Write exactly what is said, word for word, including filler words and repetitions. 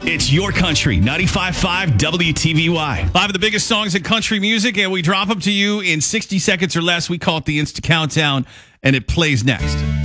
It's Your Country, ninety-five point five W T V Y. Five of the biggest songs in country music, and we drop them to you in sixty seconds or less. We call it the Insta Countdown, and it plays next.